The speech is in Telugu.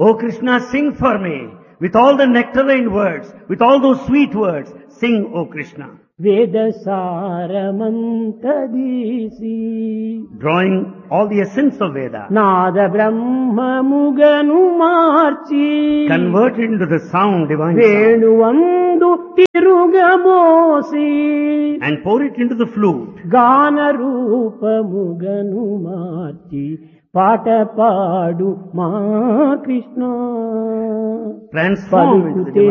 O Krishna, sing for me with all the nectarine words, with all those sweet words. Sing, O Krishna. వేద సారమంతదీసి Drawing all the essence of Veda, Nada బ్రహ్మముగను March converted into the sound, divine sound, వేణువందు తిరుగబోసి and pour it into the flute. గాన రూపముగను మార్చి పాట పాడు మా Krishna Transform into the divine